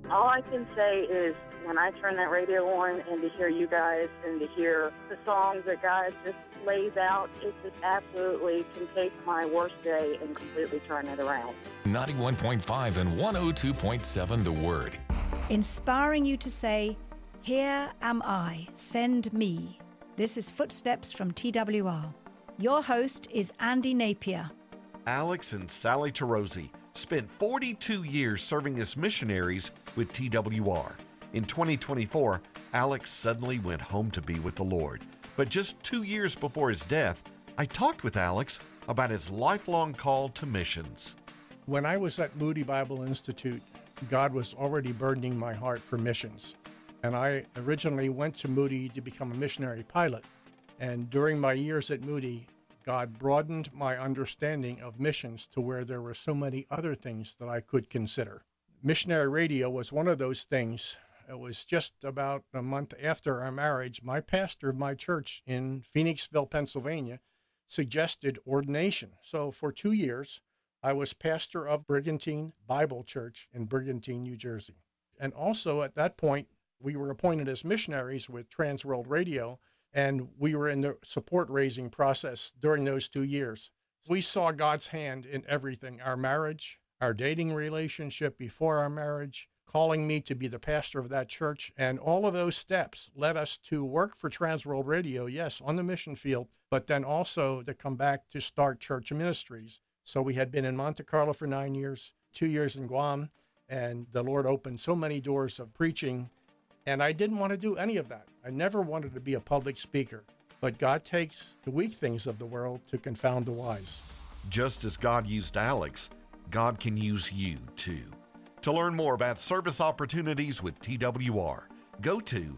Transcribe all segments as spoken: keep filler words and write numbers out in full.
All I can say is when I turn that radio on and to hear you guys and to hear the songs that God just lays out, it just absolutely can take my worst day and completely turn it around. ninety-one point five and one oh two point seven The Word. Inspiring you to say, "Here am I, send me." This is Footsteps from T W R. Your host is Andy Napier. Alex and Sally Tarosi spent forty-two years serving as missionaries with T W R. In twenty twenty-four, Alex suddenly went home to be with the Lord. But just two years before his death, I talked with Alex about his lifelong call to missions. When I was at Moody Bible Institute, God was already burdening my heart for missions. And I originally went to Moody to become a missionary pilot. And during my years at Moody, God broadened my understanding of missions to where there were so many other things that I could consider. Missionary radio was one of those things. It was just about a month after our marriage, my pastor of my church in Phoenixville, Pennsylvania, suggested ordination. So for two years, I was pastor of Brigantine Bible Church in Brigantine, New Jersey. And also at that point, we were appointed as missionaries with Trans World Radio, and we were in the support raising process during those two years. We saw God's hand in everything, our marriage, our dating relationship before our marriage, calling me to be the pastor of that church. And all of those steps led us to work for Trans World Radio, yes, on the mission field, but then also to come back to start church ministries. So we had been in Monte Carlo for nine years, two years in Guam, and the Lord opened so many doors of preaching. And I didn't want to do any of that. I never wanted to be a public speaker. But God takes the weak things of the world to confound the wise. Just as God used Alex, God can use you too. To learn more about service opportunities with T W R, go to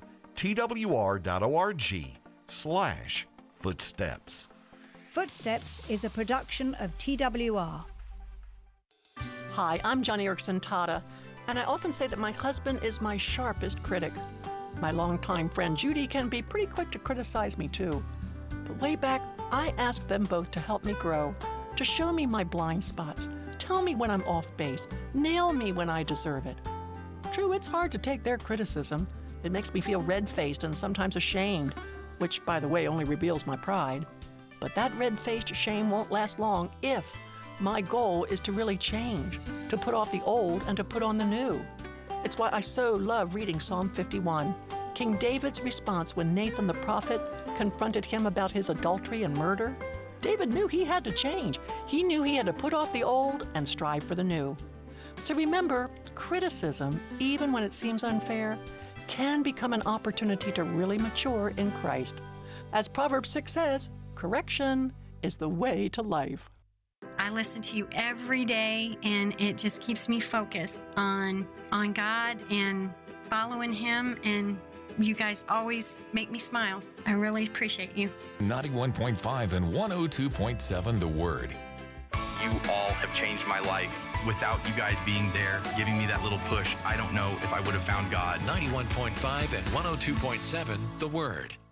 twr.org slash footsteps. Footsteps is a production of T W R. Hi, I'm Johnny Erickson Tata, and I often say that my husband is my sharpest critic. My longtime friend Judy can be pretty quick to criticize me too. But way back, I asked them both to help me grow, to show me my blind spots, tell me when I'm off base, nail me when I deserve it. True, it's hard to take their criticism. It makes me feel red-faced and sometimes ashamed, which, by the way, only reveals my pride. But that red-faced shame won't last long if my goal is to really change, to put off the old and to put on the new. It's why I so love reading Psalm fifty-one, King David's response when Nathan the prophet confronted him about his adultery and murder. David knew he had to change. He knew he had to put off the old and strive for the new. So remember, criticism, even when it seems unfair, can become an opportunity to really mature in Christ. As Proverbs six says, correction is the way to life. I listen to you every day, and it just keeps me focused on on God and following Him, and you guys always make me smile. I really appreciate you. ninety-one point five and one oh two point seven The Word. You all have changed my life. Without you guys being there, giving me that little push, I don't know if I would have found God. ninety-one point five and one oh two point seven The Word.